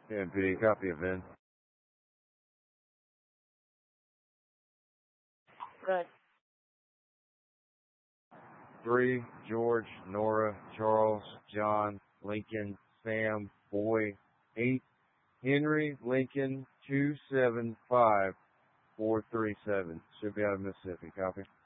MP, copy of Vin. Right. 3, George, Nora, Charles, John, Lincoln, Sam, Boy. 8, Henry, Lincoln, 275437. Should be out of Mississippi. Copy.